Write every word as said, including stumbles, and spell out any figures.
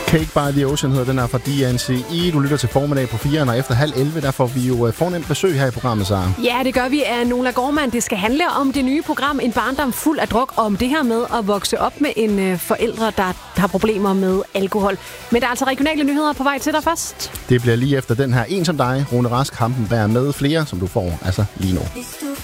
Cake by the Ocean hedder den her fra D N C E. Du lytter til formiddag på fire, og efter halv elleve, der får vi jo fornemt besøg her i programmet, Sara. Ja, det gør vi af Nola Gormand. Det skal handle om det nye program En barndom fuld af druk, om det her med at vokse op med en øh, forældre, der har problemer med alkohol. Men der er altså regionale nyheder på vej til dig først. Det bliver lige efter den her En som dig. Rune Rask, Hampenberg med flere, som du får altså lige nu. Hvis du